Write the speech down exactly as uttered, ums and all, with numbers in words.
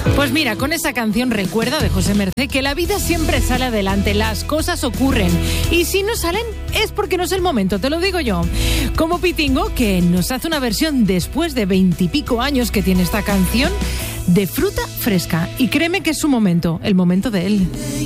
Pues mira, con esa canción recuerda de José Mercé que la vida siempre sale adelante, las cosas ocurren y si no salen es porque no es el momento, te lo digo yo. Como Pitingo, que nos hace una versión después de veintipico años que tiene esta canción de Fruta Fresca y créeme que es su momento, el momento de él.